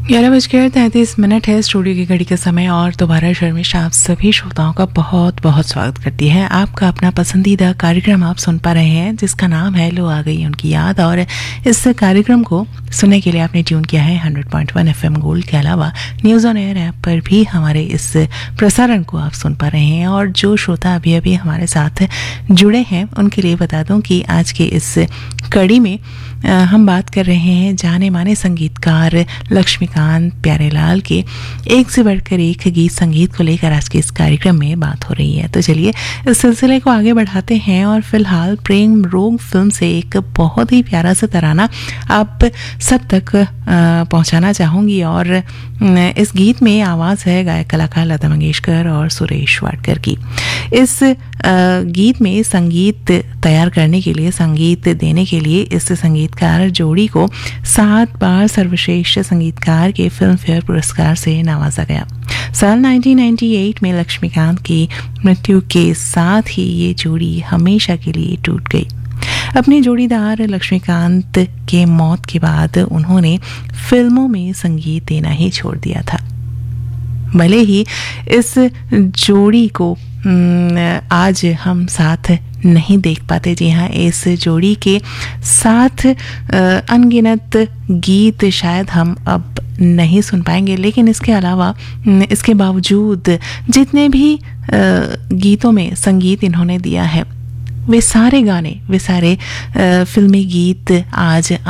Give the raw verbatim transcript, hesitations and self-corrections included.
ग्यारह बजकर तैंतीस मिनट है स्टूडियो की घड़ी का समय और दोबारा शर्मिश आप सभी श्रोताओं का बहुत बहुत स्वागत करती है। आपका अपना पसंदीदा कार्यक्रम आप सुन पा रहे हैं जिसका नाम है लो आ गई उनकी याद। और इस कार्यक्रम को सुनने के लिए आपने ट्यून किया है hundred point one F M gold के अलावा न्यूज़ ऑन एयर ऐप पर भी हमारे इस प्रसारण को आप सुन पा रहे हैं। और जो श्रोता अभी अभी हमारे साथ जुड़े हैं उनके लिए बता दूं कि आज के इस कड़ी में हम बात कर रहे हैं जाने माने संगीतकार लक्ष्मीकांत प्यारेलाल के एक से बढ़कर एक गीत संगीत को लेकर आज के इस कार्यक्रम में बात हो रही है। तो चलिए इस सिलसिले को आगे बढ़ाते हैं और फिलहाल प्रेम रोग फिल्म से एक बहुत ही प्यारा सा तराना आप सब तक पहुंचाना चाहूँगी। और इस गीत में आवाज़ है गायक कलाकार लता मंगेशकर और सुरेश वाडकर की। इस गीत में संगीत तैयार करने के लिए संगीत देने के लिए इस संगीतकार जोड़ी को सात बार सर्वश्रेष्ठ संगीतकार के फिल्म फेयर पुरस्कार से नवाजा गया। साल उन्नीस सौ अट्ठानवे में लक्ष्मीकांत की मृत्यु के साथ ही ये जोड़ी हमेशा के लिए टूट गई। अपने जोड़ीदार लक्ष्मीकांत के मौत के बाद उन्होंने फिल्मों में संगीत देना ही छोड़ दिया था। भले ही इस जोड़ी को आज हम साथ नहीं देख पाते, जी हाँ, इस जोड़ी के साथ अनगिनत गीत शायद हम अब नहीं सुन पाएंगे, लेकिन इसके अलावा इसके बावजूद जितने भी गीतों में संगीत इन्होंने दिया है वे सारे गाने वे सारे फिल्मी गीत आज